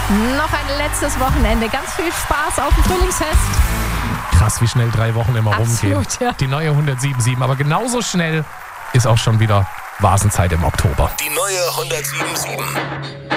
Noch ein letztes Wochenende. Ganz viel Spaß auf dem Frühlingsfest. Krass, wie schnell 3 Wochen immer rumgehen. Absolut, ja. Die neue 107.7. Aber genauso schnell ist auch schon wieder Vasenzeit im Oktober. Die neue 107.7.